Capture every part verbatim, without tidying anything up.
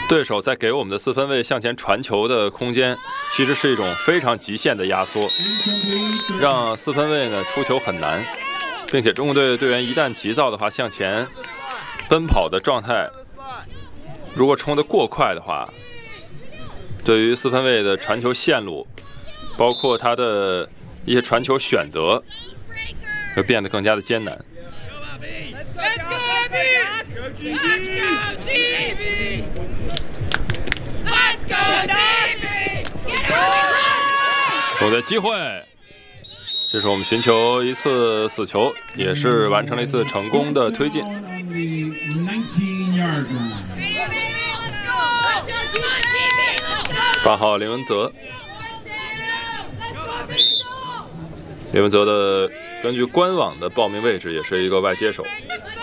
对手在给我们的四分卫向前传球的空间，其实是一种非常极限的压缩，让四分卫呢出球很难，并且中国队的队员一旦急躁的话，向前奔跑的状态，如果冲得过快的话，对于四分卫的传球线路，包括他的一些传球选择，会变得更加的艰难。有的机会，这是我们寻求一次死球，也是完成了一次成功的推进。八号林文泽，林文泽的根据官网的报名位置也是一个外接手。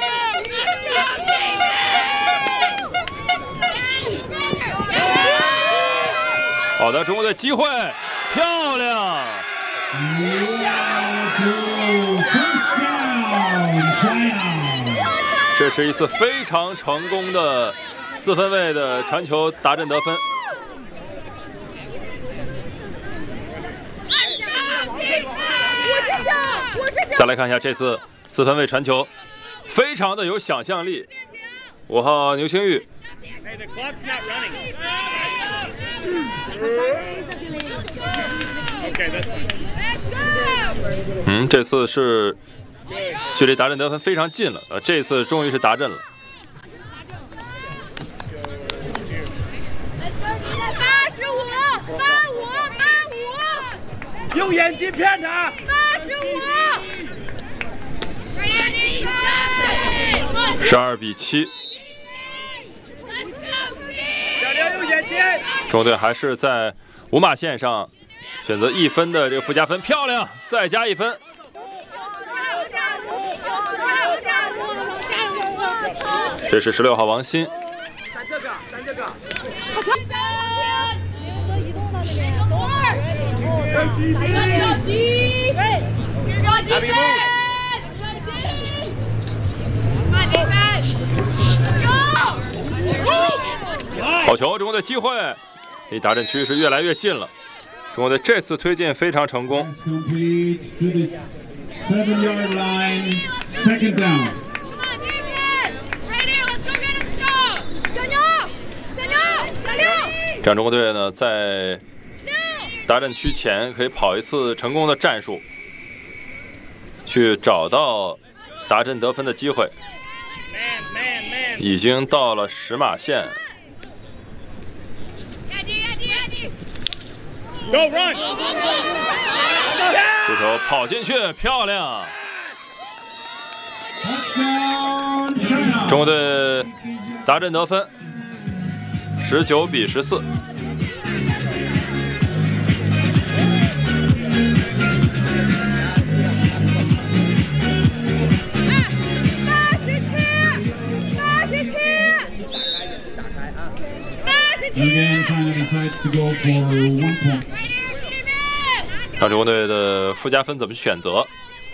好的，中国队机会，漂亮！这是一次非常成功的四分卫的传球达阵得分。再来看一下这次四分卫传球，非常的有想象力。五号牛星玉。嗯，这次是距离达阵得分非常近了，呃，这次终于是达阵了。 八十五，八五，八五， 用眼睛骗他。 八十五， 十二比七。 小刘用眼睛。 中国队还是在五码线上选择一分的这个附加分，漂亮，再加一分。这是十六号王鑫。 咱这个，咱这个。 好球！中国队机会，离达阵区是越来越近了。中国队这次推进非常成功。这样中国队呢，在达阵区前可以跑一次成功的战术，去找到达阵得分的机会。已经到了十码线。这球跑进去，漂亮！中国队达阵得分，十九比十四。看中国队的附加分怎么选择，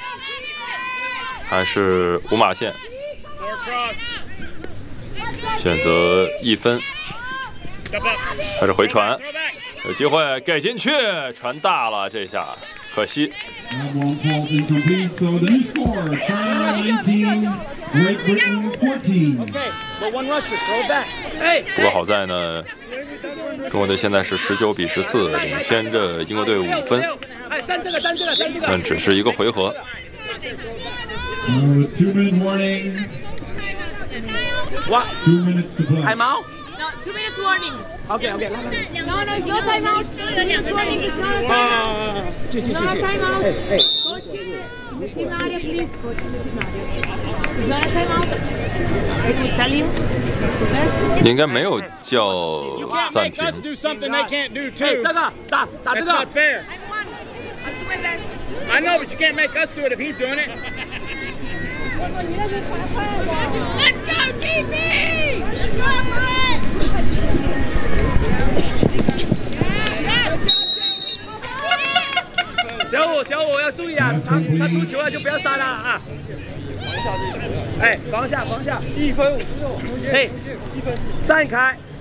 还是五码线选择一分，还是回传，有机会给进去，传大了，这下可惜。不过好在呢，中国队现在是十九比十四，领先着英国队五分。但只是一个回合。 What? Time out? No, two minutes warning. Okay, okay. No, no, it's not time out. Two minutes warning. It's not a time out. It's not a time out. Coach in the team area, please. Coach in the team area. It's not a time out. I will tell you. 应该没有叫暂停。 do something they can't do too. 这个打打这个。That's not fair. I'm one. I'll do my best. I know, but you can't make us do it if he's doing it. Let's go, T V! Let's go for it! 小五，小五要注意啊！他他出球了就不要杀他啊！哎，防下，防下，一分五十六，哎，一分，散开。